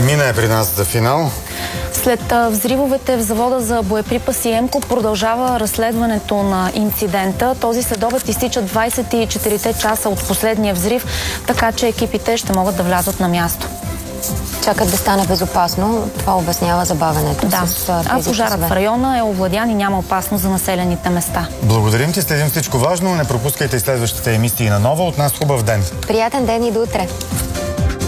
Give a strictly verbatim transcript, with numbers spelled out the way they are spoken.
Мина е при нас за финал. След взривовете в завода за боеприпаси Емко продължава разследването на инцидента. Този следобед изтичат двадесет и четири часа от последния взрив, така че екипите ще могат да влязат на място. Чакат да стане безопасно. Това обяснява забавянето. Да, с, а пожарът в района е овладян и няма опасност за населените места. Благодарим ти, следим всичко важно. Не пропускайте и следващите емисии на Нова. От нас хубав ден. Приятен ден и до утре.